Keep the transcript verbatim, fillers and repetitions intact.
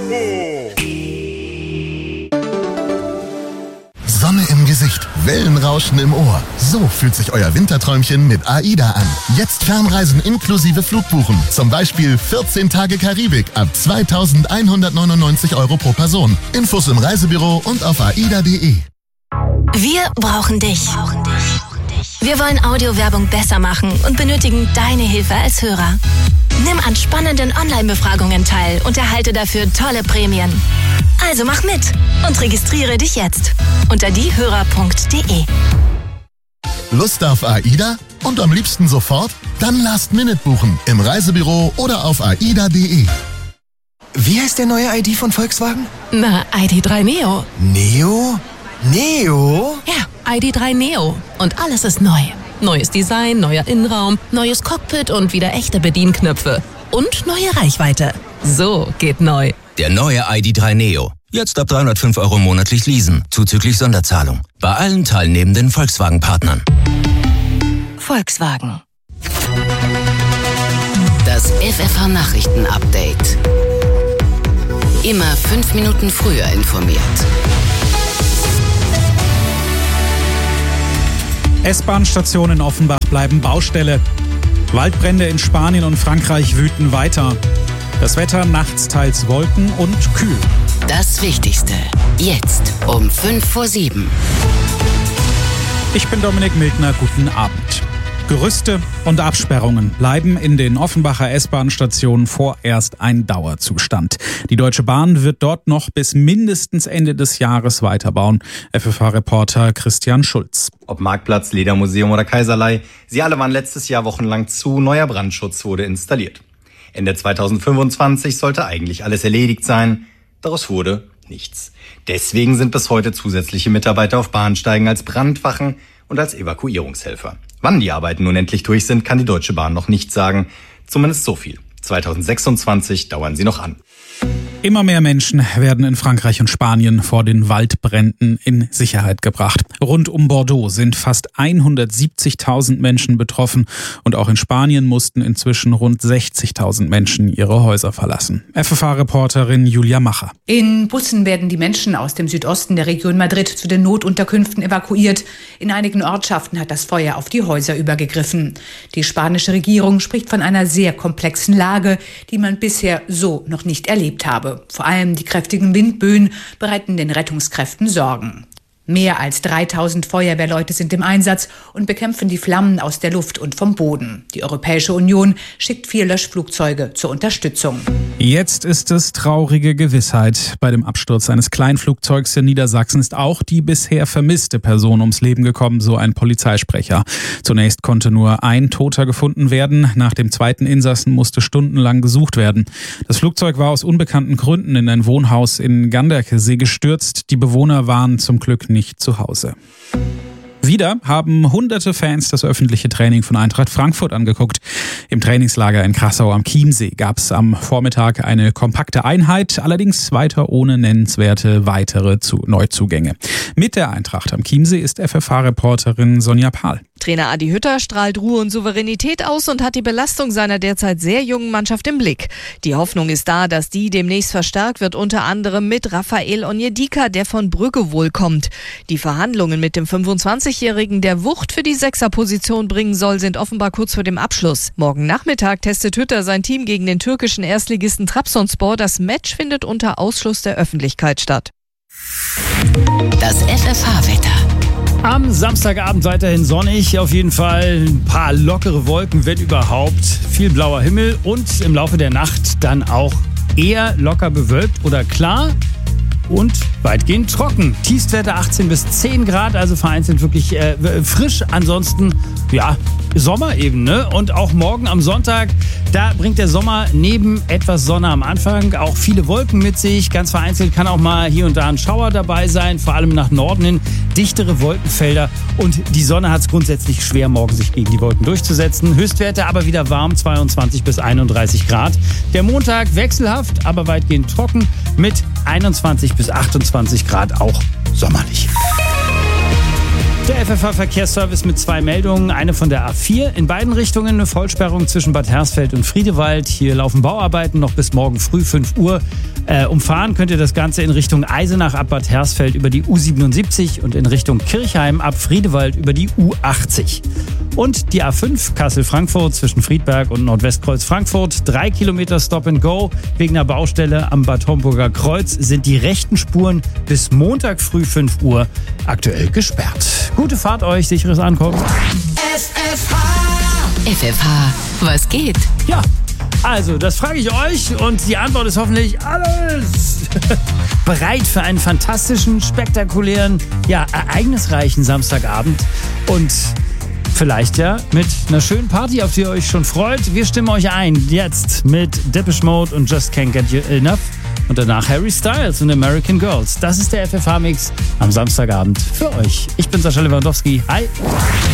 Sonne im Gesicht, Wellenrauschen im Ohr. So fühlt sich euer Winterträumchen mit AIDA an. Jetzt Fernreisen inklusive Flugbuchen. Zum Beispiel vierzehn Tage Karibik ab zweitausendeinhundertneunundneunzig Euro pro Person. Infos im Reisebüro und auf aida punkt de. Wir brauchen dich. Wir wollen Audiowerbung besser machen und benötigen deine Hilfe als Hörer. Nimm an spannenden Online-Befragungen teil und erhalte dafür tolle Prämien. Also mach mit und registriere dich jetzt unter diehörer punkt de. Lust auf AIDA? Und am liebsten sofort? Dann Last Minute buchen im Reisebüro oder auf aida punkt de. Wie heißt der neue I D von Volkswagen? Na, I D drei Neo. Neo? Neo? Ja, I D drei Neo. Und alles ist neu. Neues Design, neuer Innenraum, neues Cockpit und wieder echte Bedienknöpfe. Und neue Reichweite. So geht neu. Der neue I D drei Neo. Jetzt ab dreihundertfünf Euro monatlich leasen, zuzüglich Sonderzahlung. Bei allen teilnehmenden Volkswagen-Partnern. Volkswagen. Das F F H-Nachrichten-Update. Immer fünf Minuten früher informiert. S-Bahn-Stationen in Offenbach bleiben Baustelle. Waldbrände in Spanien und Frankreich wüten weiter. Das Wetter nachts teils Wolken und kühl. Das Wichtigste. Jetzt um fünf vor sieben. Ich bin Dominik Mildner. Guten Abend. Gerüste und Absperrungen bleiben in den Offenbacher S-Bahn-Stationen vorerst ein Dauerzustand. Die Deutsche Bahn wird dort noch bis mindestens Ende des Jahres weiterbauen. F F H-Reporter Christian Schulz. Ob Marktplatz, Ledermuseum oder Kaiserlei, sie alle waren letztes Jahr wochenlang zu, neuer Brandschutz wurde installiert. Ende zweitausendfünfundzwanzig sollte eigentlich alles erledigt sein, daraus wurde nichts. Deswegen sind bis heute zusätzliche Mitarbeiter auf Bahnsteigen als Brandwachen und als Evakuierungshelfer. Wann die Arbeiten nun endlich durch sind, kann die Deutsche Bahn noch nicht sagen. Zumindest so viel. zweitausendsechsundzwanzig dauern sie noch an. Immer mehr Menschen werden in Frankreich und Spanien vor den Waldbränden in Sicherheit gebracht. Rund um Bordeaux sind fast hundertsiebzigtausend Menschen betroffen und auch in Spanien mussten inzwischen rund sechzigtausend Menschen ihre Häuser verlassen. F F H-Reporterin Julia Macher. In Bussen werden die Menschen aus dem Südosten der Region Madrid zu den Notunterkünften evakuiert. In einigen Ortschaften hat das Feuer auf die Häuser übergegriffen. Die spanische Regierung spricht von einer sehr komplexen Lage, die man bisher so noch nicht erlebt habe. Vor allem die kräftigen Windböen bereiten den Rettungskräften Sorgen. Mehr als dreitausend Feuerwehrleute sind im Einsatz und bekämpfen die Flammen aus der Luft und vom Boden. Die Europäische Union schickt vier Löschflugzeuge zur Unterstützung. Jetzt ist es traurige Gewissheit. Bei dem Absturz eines Kleinflugzeugs in Niedersachsen ist auch die bisher vermisste Person ums Leben gekommen, so ein Polizeisprecher. Zunächst konnte nur ein Toter gefunden werden. Nach dem zweiten Insassen musste stundenlang gesucht werden. Das Flugzeug war aus unbekannten Gründen in ein Wohnhaus in Ganderkesee gestürzt. Die Bewohner waren zum Glück nicht zu Hause. Wieder haben hunderte Fans das öffentliche Training von Eintracht Frankfurt angeguckt. Im Trainingslager in Krassau am Chiemsee gab es am Vormittag eine kompakte Einheit, allerdings weiter ohne nennenswerte weitere Neuzugänge. Mit der Eintracht am Chiemsee ist F F H-Reporterin Sonja Pahl. Trainer Adi Hütter strahlt Ruhe und Souveränität aus und hat die Belastung seiner derzeit sehr jungen Mannschaft im Blick. Die Hoffnung ist da, dass die demnächst verstärkt wird, unter anderem mit Rafael Onyedika, der von Brügge wohl kommt. Die Verhandlungen mit dem fünfundzwanzigjährigen, der Wucht für die Sechserposition bringen soll, sind offenbar kurz vor dem Abschluss. Morgen Nachmittag testet Hütter sein Team gegen den türkischen Erstligisten Trabzonspor. Das Match findet unter Ausschluss der Öffentlichkeit statt. Das F F H-Wetter. Am Samstagabend weiterhin sonnig, auf jeden Fall ein paar lockere Wolken, wenn überhaupt, viel blauer Himmel und im Laufe der Nacht dann auch eher locker bewölkt oder klar und weitgehend trocken. Tiefstwerte achtzehn bis zehn Grad, also vereinzelt wirklich äh, frisch. Ansonsten, ja, Sommer eben, ne? Und auch morgen am Sonntag, da bringt der Sommer neben etwas Sonne am Anfang auch viele Wolken mit sich. Ganz vereinzelt kann auch mal hier und da ein Schauer dabei sein, vor allem nach Norden hin. Dichtere Wolkenfelder und die Sonne hat es grundsätzlich schwer, morgen sich gegen die Wolken durchzusetzen. Höchstwerte aber wieder warm, zweiundzwanzig bis einunddreißig Grad. Der Montag wechselhaft, aber weitgehend trocken mit einundzwanzig bis achtundzwanzig Grad, auch sommerlich. Der F F H-Verkehrsservice mit zwei Meldungen. Eine von der A vier. In beiden Richtungen eine Vollsperrung zwischen Bad Hersfeld und Friedewald. Hier laufen Bauarbeiten noch bis morgen früh fünf Uhr. Äh, umfahren könnt ihr das Ganze in Richtung Eisenach ab Bad Hersfeld über die U siebenundsiebzig und in Richtung Kirchheim ab Friedewald über die U achtzig. Und die A fünf Kassel-Frankfurt zwischen Friedberg und Nordwestkreuz Frankfurt. Drei Kilometer Stop and Go. Wegen einer Baustelle am Bad Homburger Kreuz sind die rechten Spuren bis Montag früh fünf Uhr aktuell gesperrt. Gute Fahrt euch, sicheres Ankommen. F F H. F F H, was geht? Ja, also, das frage ich euch und die Antwort ist hoffentlich alles. Bereit für einen fantastischen, spektakulären, ja, ereignisreichen Samstagabend und vielleicht ja mit einer schönen Party, auf die ihr euch schon freut. Wir stimmen euch ein, jetzt mit Depeche Mode und Just Can't Get You Enough und danach Harry Styles und American Girls. Das ist der F F H-Mix am Samstagabend für euch. Ich bin Sascha Lewandowski. Hi.